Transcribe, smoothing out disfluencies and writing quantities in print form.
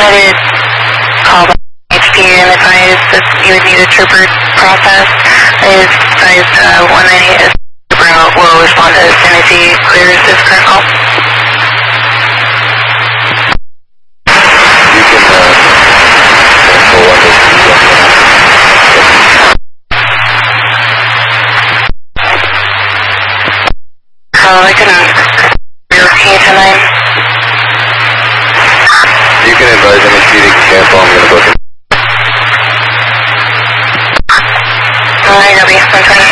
did call the HP and advised that you would need a trooper process. I advised 198 as will respond as soon as he clears this current call. I couldn't repeat tonight. You can advise any seating cancel, I'm going to book him. I copy, 120.